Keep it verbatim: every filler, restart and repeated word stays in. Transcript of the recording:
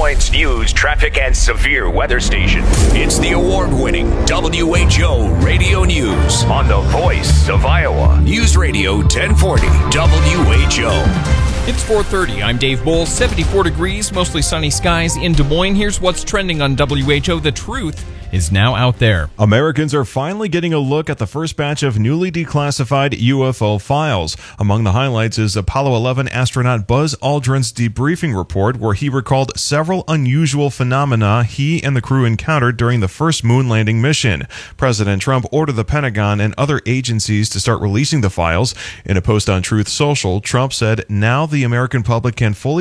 Illinois' news, traffic, and severe weather station. It's the award-winning W H O Radio News on the voice of Iowa. News Radio ten forty W H O. It's four thirty. I'm Dave Bull. seventy-four degrees, mostly sunny skies in Des Moines. Here's what's trending on W H O. The truth is now out there. Americans are finally getting a look at the first batch of newly declassified U F O files. Among the highlights is Apollo eleven astronaut Buzz Aldrin's debriefing report, where he recalled several unusual phenomena he and the crew encountered during the first moon landing mission. President Trump ordered the Pentagon and other agencies to start releasing the files. In a post on Truth Social, Trump said, "Now the American public can fully